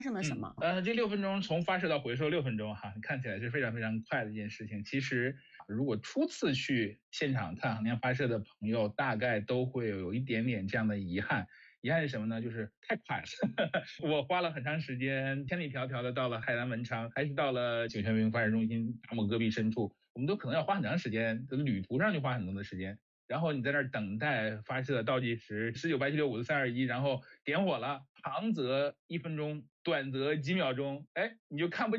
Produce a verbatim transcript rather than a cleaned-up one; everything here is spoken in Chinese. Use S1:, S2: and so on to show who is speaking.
S1: 嗯，
S2: 生了什么？
S1: 呃，这六分钟从发射到回收六分钟哈，看起来是非常非常快的一件事情。其实如果初次去现场看航天发射的朋友，大概都会有一点点这样的遗憾。遗憾是什么呢？就是太快了，我花了很长时间，千里迢迢的到了海南文昌，还是到了酒泉卫星发射中心大漠戈壁深处，我们都可能要花很长时间，旅途上就花很多的时间。然后你在那儿等待发射倒计时，十九八七六五四三二一，然后点火了，长则一分钟，短则几秒钟，哎，你就看不